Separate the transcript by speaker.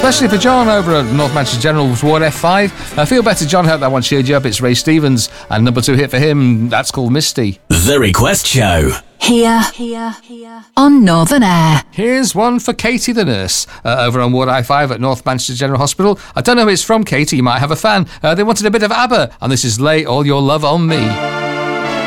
Speaker 1: especially for John over at North Manchester General's Ward F5. Feel better, John. Hope that one cheered you up. It's Ray Stevens, and number 2 hit for him. That's called Misty.
Speaker 2: The Request Show.
Speaker 3: Here on Northern Air.
Speaker 1: Here's one for Katie the nurse over on Ward I5 at North Manchester General Hospital. I don't know who it's from, Katie. You might have a fan. They wanted a bit of ABBA, and this is Lay All Your Love on Me.